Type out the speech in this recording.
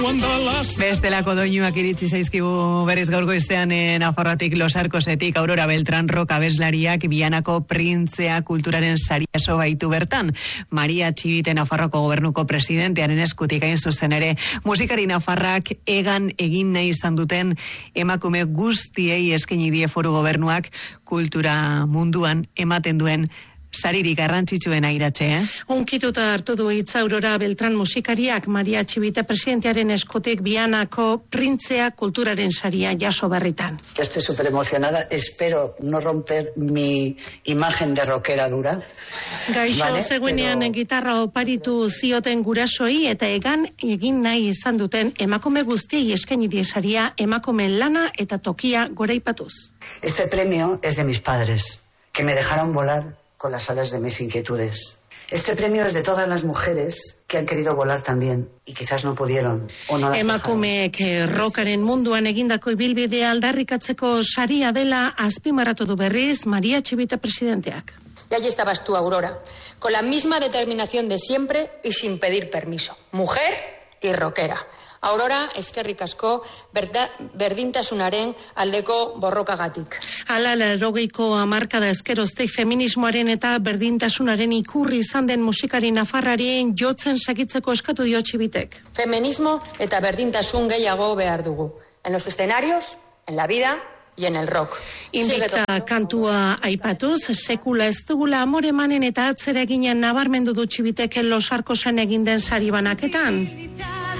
Bestelako doinuak iritsi zaizkigu berriz gaur goizean Nafarroatik Los Arcosetik Aurora Beltrán Roca abeslariak Vianako printzea kulturaren saria jaso baitu bertan. Maria Txibite Nafarroko gobernuko presidentearen eskutik hain zuzen ere musikari nafarrak egan egin nahi izan duten emakume guztiei eskaini die foru gobernuak kultura munduan ematen duen saririk garrantzitsuena iratxe, Unkituta hartu du hitz Aurora Beltrán musikariak Maria Txibite presidentearen eskutik Vianako printzea kulturaren saria jaso berritan. Estoy súper emocionada, espero no romper mi imagen de rockera dura. Gaixo zegoenean gitarra oparitu zioten gurasoi eta egan egin nahi izan duten emakume guztiei eskaini die saria emakumeen lana eta tokia goraipatuz. Este premio es de mis padres, que me dejaron volar con las alas de mis inquietudes. Este premio es de todas las mujeres que han querido volar también y quizás no pudieron o no las Emakumeek rockaren munduan egindako ibilbidea aldarrikatzeko saria dela azpimarratu du berriz Maria Txibite presidenteak. Y allí estabas tú, Aurora, con la misma determinación de siempre y sin pedir permiso. Mujer y rockera. Aurora, eskerrik asko, berdintasunaren aldeko borrokagatik. Hala, 80ko hamarkada ezkeroztik feminismoaren eta berdintasunaren ikurri izan den musikari nafarrarien jotzen segitzeko eskatu dio Txibitek. Feminismo eta berdintasun gehiago behar dugu. En los escenarios, en la vida y en el rock. Invicta kantua aipatuz, sekula ez dugula amore manen eta atzera eginen nabarmendu du Txibitek Los Arcosen egin den sari banaketan.